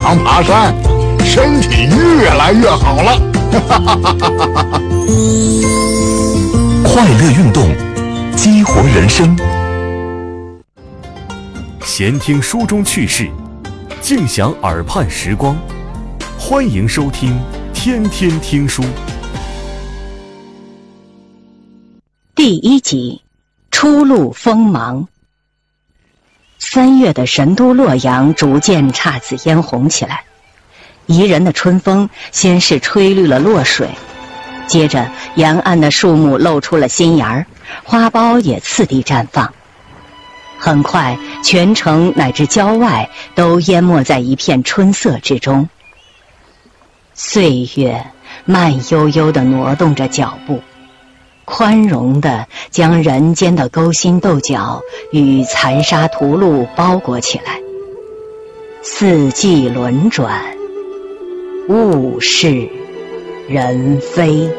常爬山，身体越来越好了。 快乐运动，激活人生。闲听书中趣事，静享耳畔时光。欢迎收听天天听书。 第1集，初露锋芒。3月的神都洛阳逐渐姹紫嫣红起来，宜人的春风先是吹绿了洛水，接着沿岸的树木露出了新芽儿，花苞也次第绽放。很快，全城乃至郊外都淹没在一片春色之中。岁月慢悠悠地挪动着脚步，宽容地将人间的勾心斗角与残杀屠戮包裹起来。四季轮转，物是人非。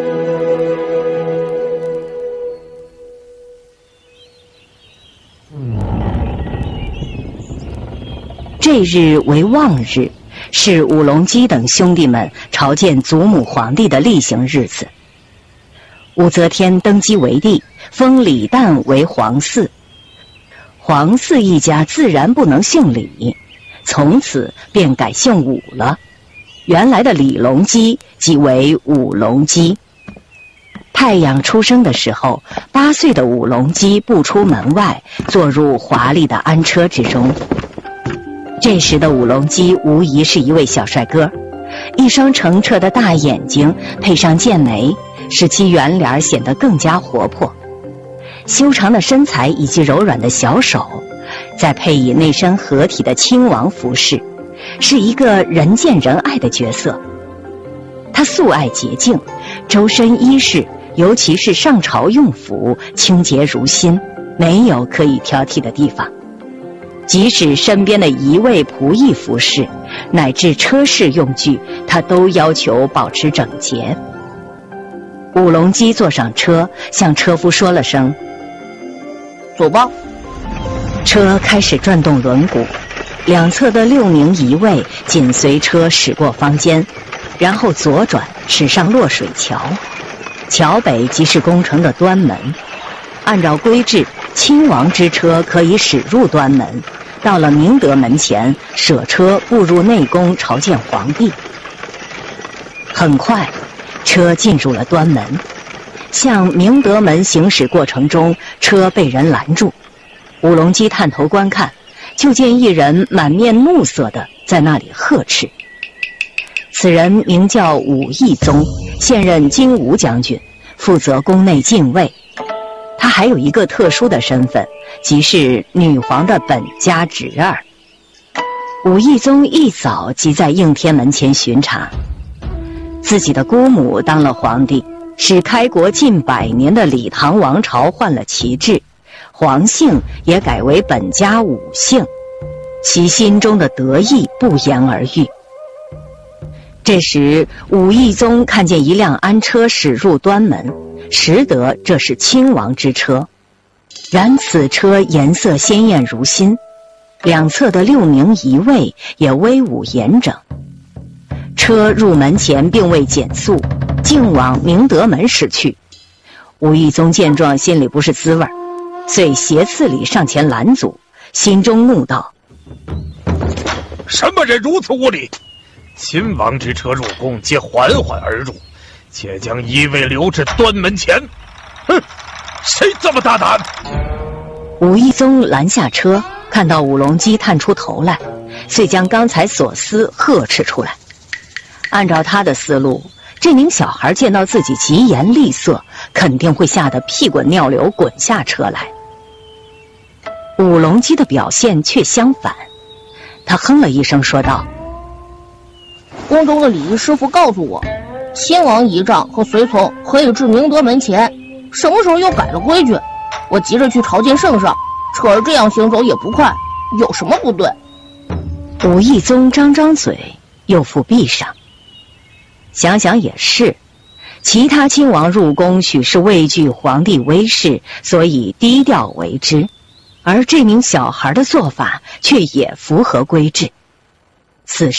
这日为望日，是武隆基等兄弟们朝见祖母皇帝的例行日子。武则天登基为帝，封李旦为皇嗣。皇嗣一家自然不能姓李，从此便改姓武了。原来的李隆基即为武隆基。太阳出生的时候，8岁的武隆基步出门外，坐入华丽的鞍车之中。这时的武隆基无疑是一位小帅哥，一双澄澈的大眼睛配上剑眉，使其圆脸显得更加活泼。修长的身材以及柔软的小手，再配以那身合体的亲王服饰，是一个人见人爱的角色。他素爱洁净，周身衣饰，尤其是上朝用服，清洁如新，没有可以挑剔的地方。即使身边的一位仆役服饰，乃至车饰用具，他都要求保持整洁。武隆基坐上车，向车夫说了声走吧。车开始转动轮毂，两侧的6名仪卫紧随车驶过坊间，然后左转驶上洛水桥，桥北即是宫城的端门。按照规制，亲王之车可以驶入端门，到了明德门前，舍车步入内宫朝见皇帝。很快，车进入了端门。向明德门行驶过程中，车被人拦住。武隆基探头观看，就见一人满面怒色地在那里呵斥。此人名叫武义宗，现任金吾将军，负责宫内禁卫。他还有一个特殊的身份，即是女皇的本家侄儿。武义宗一早即在应天门前巡查，自己的姑母当了皇帝，使开国近100年的李唐王朝换了旗帜，皇姓也改为本家武姓，其心中的得意不言而喻。这时武义宗看见一辆鞍车驶入端门，识得这是亲王之车，然此车颜色鲜艳如新，两侧的6名仪卫也威武严整。车入门前并未减速，径往明德门驶去。武义宗见状，心里不是滋味，遂斜刺里上前拦阻，心中怒道： 什么人如此无礼？亲王之车入宫，皆缓缓而入，且将仪卫留至端门前。哼，谁这么大胆？ 武义宗拦下车，看到武隆基探出头来，遂将刚才所思呵斥出来。按照他的思路，这名小孩见到自己疾言厉色，肯定会吓得屁滚尿流滚下车来。武隆基的表现却相反，他哼了一声说道： 宫中的礼仪师傅告诉我，亲王仪仗和随从可以至明德门前，什么时候又改了规矩？我急着去朝见圣上，车儿这样行走也不快，有什么不对？ 武义宗张张嘴，又复闭上。想想也是，其他亲王入宫许是畏惧皇帝威势，所以低调为之，而这名小孩的做法却也符合规制。此